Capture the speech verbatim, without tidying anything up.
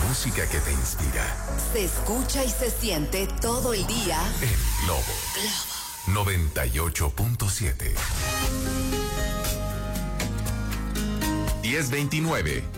música que te inspira. Se escucha y se siente todo el día. El Globo. Globo. noventa y ocho punto siete. diez veintinueve.